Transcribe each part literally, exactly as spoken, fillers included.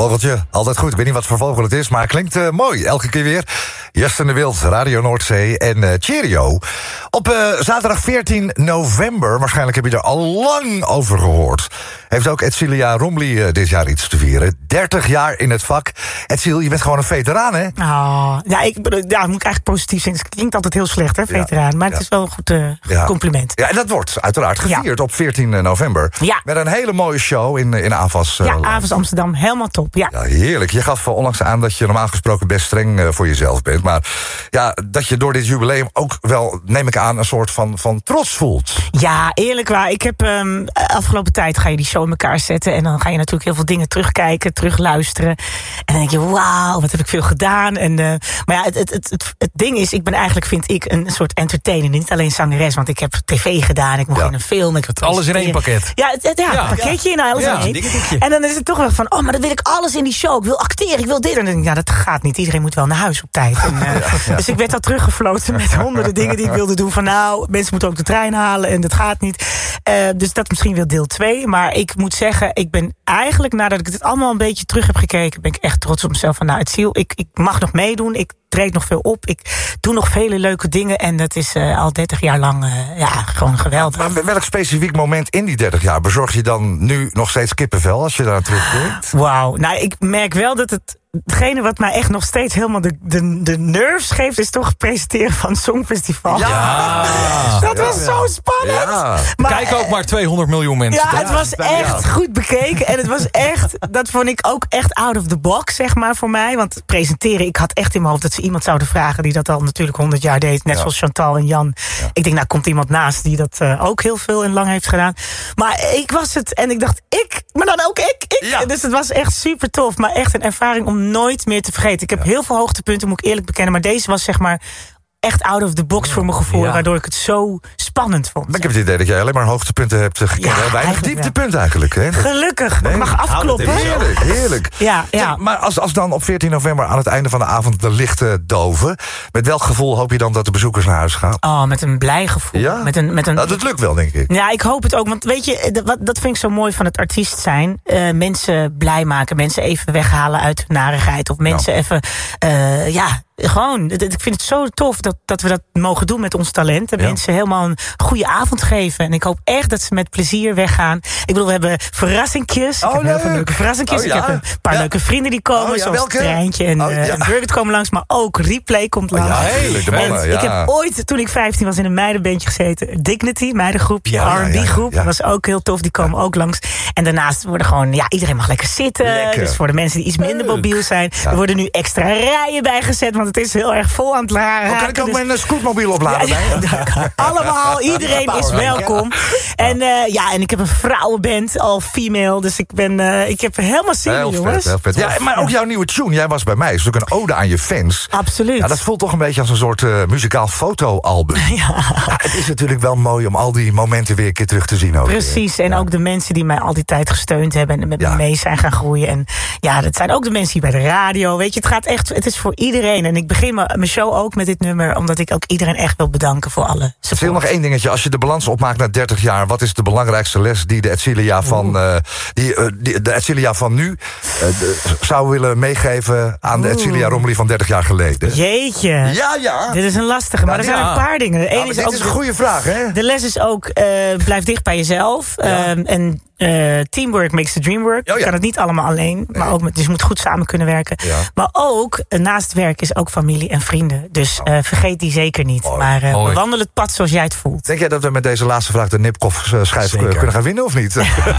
Vogeltje, altijd goed. Ik weet niet wat voor vogel het is, maar het klinkt uh, mooi. Elke keer weer. Justin de Wild, Radio Noordzee en uh, Cheerio. Op uh, zaterdag veertien november, waarschijnlijk heb je er al lang over gehoord, heeft ook Edcilia Rombly uh, dit jaar iets te vieren. dertig jaar in het vak. Edcil, je bent gewoon een veteraan, hè? Oh, ja, ik ja, moet ik eigenlijk positief zijn. Het klinkt altijd heel slecht, hè, veteraan. Ja, maar het ja. is wel een goed uh, ja. compliment. Ja, en dat wordt uiteraard gevierd ja. op veertien november. Ja. Met een hele mooie show in, in Avas. Uh, ja, Avas Amsterdam. Helemaal top, ja. ja. Heerlijk. Je gaf onlangs aan dat je normaal gesproken best streng uh, voor jezelf bent. Maar ja, dat je door dit jubileum ook wel, neem ik aan, een soort van, van trots voelt. Ja, eerlijk waar. Ik heb um, afgelopen tijd ga je die show in elkaar zetten. En dan ga je natuurlijk heel veel dingen terugkijken, terugluisteren. En dan denk je, wauw, wat heb ik veel gedaan. En, uh, maar ja, het, het, het, het, het ding is, ik ben eigenlijk, vind ik, een soort entertainer. Niet alleen zangeres, want ik heb tv gedaan. Ik mocht ja. in een film. Ik het alles in één pakket. Ja, het, het, ja, ja. pakketje in alles ja. in één. En dan is het toch wel van, oh, maar dan wil ik alles in die show. Ik wil acteren, ik wil dit. En dan denk ik, ja, dat gaat niet. Iedereen moet wel naar huis op tijd. En, uh, ja, ja. Dus ik werd al teruggefloten met honderden dingen die ik wilde doen. Van nou, mensen moeten ook de trein halen en dat gaat niet. Uh, dus dat is misschien wel deel twee. Maar ik moet zeggen, ik ben eigenlijk, nadat ik dit allemaal een beetje terug heb gekeken, ben ik echt trots op mezelf. Van nou, het ziel, ik, ik mag nog meedoen. Ik treed nog veel op. Ik doe nog vele leuke dingen. En dat is uh, al dertig jaar lang uh, ja, gewoon geweldig. Maar welk specifiek moment in die dertig jaar bezorg je dan nu nog steeds kippenvel als je daar terugdenkt? Wauw. Nou, ik merk wel dat het hetgene wat mij echt nog steeds helemaal de, de, de nerves geeft, is toch het presenteren van het Songfestival. Ja. Dat ja. was ja. zo spannend. Ja. Maar, Kijk ook maar tweehonderd miljoen mensen. Ja, het was echt ja. goed bekeken. En het was echt, dat vond ik ook echt out of the box, zeg maar, voor mij. Want presenteren, ik had echt in mijn hoofd dat ze iemand zouden vragen die dat al natuurlijk honderd jaar deed. Net ja. zoals Chantal en Jan. Ja. Ik denk, nou komt iemand naast die dat uh, ook heel veel en lang heeft gedaan. Maar ik was het en ik dacht, ik, maar dan ook ik. ik. Ja. Dus het was echt super tof. Maar echt een ervaring om nooit meer te vergeten. Ik heb ja. heel veel hoogtepunten, moet ik eerlijk bekennen. Maar deze was zeg maar echt out of the box voor mijn gevoel. Ja. Waardoor ik het zo spannend vond. Maar ik heb het idee dat jij alleen maar hoogtepunten hebt gekend. Ja, weinig eigenlijk dieptepunten eigenlijk. Hè? Gelukkig. Nee. Ik mag afkloppen. Heerlijk, heerlijk. Ja, ja. Ja, maar als, als dan op veertien november aan het einde van de avond de lichten doven, met welk gevoel hoop je dan dat de bezoekers naar huis gaan? Oh, met een blij gevoel. Ja? Met een, met een... Nou, dat lukt wel, denk ik. Ja, ik hoop het ook. Want weet je, dat, dat vind ik zo mooi van het artiest zijn. Uh, mensen blij maken. Mensen even weghalen uit hun narigheid. Of mensen nou. even, uh, ja... Gewoon, ik vind het zo tof dat, dat we dat mogen doen met ons talent. En ja. mensen helemaal een goede avond geven. En ik hoop echt dat ze met plezier weggaan. Ik bedoel, we hebben verrassingjes. Oh, ik heb heel veel leuke verrassingjes. Oh, ja. Ik heb een paar ja. leuke vrienden die komen. Oh, ja, zoals welke? Treintje en, oh, ja. uh, en Birgit komen langs. Maar ook Replay komt langs. Oh, ja, heerlijk, de mannen, en ja. ik heb ooit, toen ik vijftien was, in een meidenbandje gezeten. Dignity, meidengroepje, ja, R en B ja, ja, groep. Ja. Dat was ook heel tof. Die komen ja. ook langs. En daarnaast worden gewoon, ja, iedereen mag lekker zitten. Lekker. Dus voor de mensen die iets minder mobiel zijn. Ja. Er worden nu extra rijen bijgezet. Want het is heel erg vol aan het raken. Oh, kan ik ook dus mijn scootmobiel opladen? Ja, ja, allemaal, iedereen is welkom. En, uh, ja, en ik heb een vrouwenband, al female. Dus ik ben, uh, ik heb helemaal zin in, jongens. Heel vet. Ja, maar ook jouw nieuwe tune, jij was bij mij. Is ook een ode aan je fans. Absoluut. Ja, dat voelt toch een beetje als een soort uh, muzikaal fotoalbum. Ja. Ja, het is natuurlijk wel mooi om al die momenten weer een keer terug te zien. Ook Precies, weer. En ja. ook de mensen die mij al die tijd gesteund hebben en met ja. me mee zijn gaan groeien. En ja, dat zijn ook de mensen hier bij de radio. Weet je, het gaat echt, het is voor iedereen. En ik begin mijn show ook met dit nummer, omdat ik ook iedereen echt wil bedanken voor alle support. Stil nog één dingetje, als je de balans opmaakt na dertig jaar, wat is de belangrijkste les die de Edcilia van, uh, die, uh, die, de Edcilia van nu uh, de, zou willen meegeven aan de Edcilia Rombly van dertig jaar geleden? Jeetje. Ja, ja. Dit is een lastige, maar ja, er zijn ja. een paar dingen. De ja, is is dit is een goede vraag, hè? De les is ook, uh, blijf dicht bij jezelf. Ja. Um, en Uh, teamwork makes the dream work. Je oh, ja. kan het niet allemaal alleen. Maar nee. ook met, dus je moet goed samen kunnen werken. Ja. Maar ook, uh, naast werk is ook familie en vrienden. Dus uh, vergeet die zeker niet. Oh, maar uh, bewandel het pad zoals jij het voelt. Denk jij dat we met deze laatste vraag de Nipkoff-schijf kunnen gaan winnen of niet?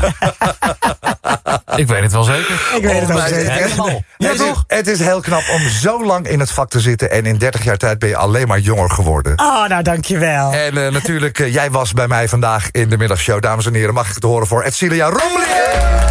Ik weet het wel zeker. Ik weet het wel zeker. Het, het, is, het is heel knap om zo lang in het vak te zitten. En in dertig jaar tijd ben je alleen maar jonger geworden. Oh, nou dankjewel. En uh, natuurlijk, uh, jij was bij mij vandaag in de middagshow. Dames en heren, mag ik het horen voor Edcilia Rombly?